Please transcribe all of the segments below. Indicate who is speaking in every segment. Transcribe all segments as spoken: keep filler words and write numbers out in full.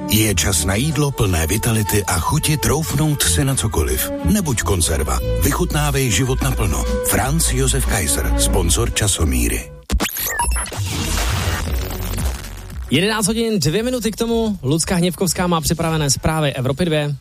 Speaker 1: Je čas na jídlo plné vitality a chuti troufnout si na cokoliv. Nebuď konzerva. Vychutnávej život naplno. Franz Josef Kaiser, sponzor Časomíry.
Speaker 2: jedenáct hodin, dvě minuty k tomu. Lucka Hněvkovská má připravené zprávy Evropy dva.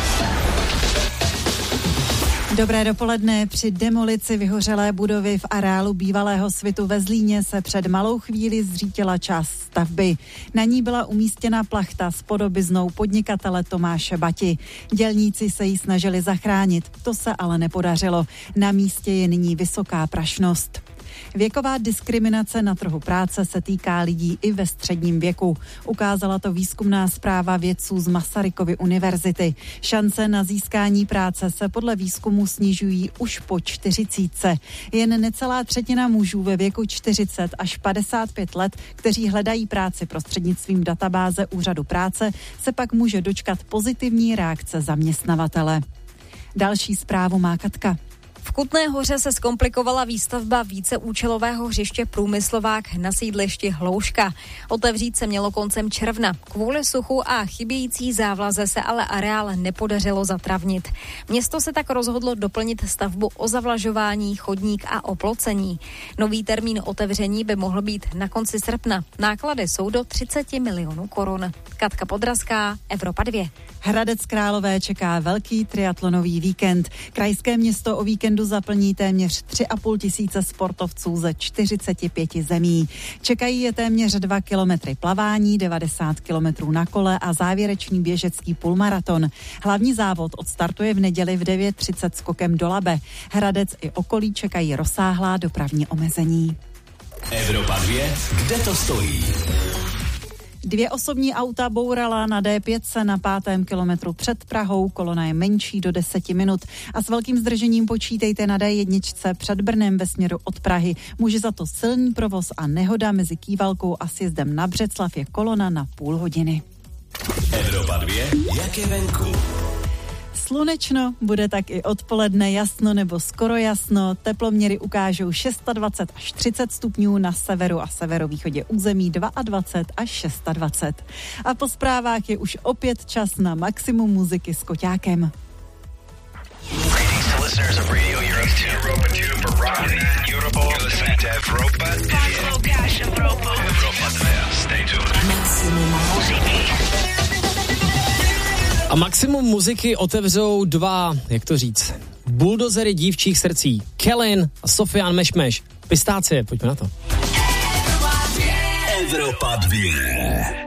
Speaker 3: Dobré dopoledne. Při demolici vyhořelé budovy v areálu bývalého Svitu ve Zlíně se před malou chvíli zřítila část stavby. Na ní byla umístěna plachta s podobiznou podnikatele Tomáše Bati. Dělníci se ji snažili zachránit, to se ale nepodařilo. Na místě je nyní vysoká prašnost. Věková diskriminace na trhu práce se týká lidí i ve středním věku. Ukázala to výzkumná zpráva vědců z Masarykovy univerzity. Šance na získání práce se podle výzkumu snižují už po čtyřicítce. Jen necelá třetina mužů ve věku čtyřicet až padesát pět let, kteří hledají práci prostřednictvím databáze Úřadu práce, se pak může dočkat pozitivní reakce zaměstnavatele. Další zprávu má Katka.
Speaker 4: V Kutné Hoře se zkomplikovala výstavba víceúčelového hřiště Průmyslovák na sídlišti Hlouška. Otevřít se mělo koncem června. Kvůli suchu a chybějící závlaze se ale areál nepodařilo zatravnit. Město se tak rozhodlo doplnit stavbu o zavlažování, chodník a oplocení. Nový termín otevření by mohl být na konci srpna. Náklady jsou do třicet milionů korun. Katka Podrazká, Evropa dva.
Speaker 3: Hradec Králové čeká velký triatlonový víkend. Krajské město o víkendu zaplní téměř tři a půl tisíce sportovců ze čtyřiceti pěti zemí. Čekají je téměř dva kilometry plavání, devadesát kilometrů na kole a závěrečný běžecký půlmaraton. Hlavní závod odstartuje v neděli v devět třicet skokem do Labe. Hradec i okolí čekají rozsáhlá dopravní omezení.
Speaker 5: Evropa dva, kde to stojí?
Speaker 3: Dvě osobní auta bourala na D pět na pátém kilometru před Prahou, kolona je menší do deseti minut a s velkým zdržením počítejte na D jedna před Brnem ve směru od Prahy. Může za to silný provoz a nehoda mezi Kývalkou a sjezdem na Břeclav je kolona na půl hodiny.
Speaker 5: Evropa dva, jak je venku?
Speaker 3: Slunečno, bude tak i odpoledne, jasno nebo skoro jasno, teploměry ukážou dvacet šest až třicet stupňů, na severu a severovýchodě území dvacet dva až dvacet šest. A po zprávách je už opět čas na maximum muziky s Koťákem.
Speaker 2: A maximum muziky otevřou dva, jak to říct, buldozery dívčích srdcí. Kellen a Sofian Mešmeš. Pistácie, pojďme na to.
Speaker 5: Evropa dva.